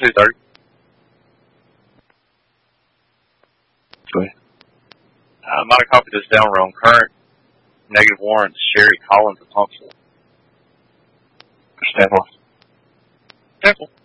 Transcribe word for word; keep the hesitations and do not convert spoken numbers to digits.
two thirty. Go ahead. I might have copied this down wrong. Current negative warrants, Sherry Collins of Huntsville. Stanwell. Temple.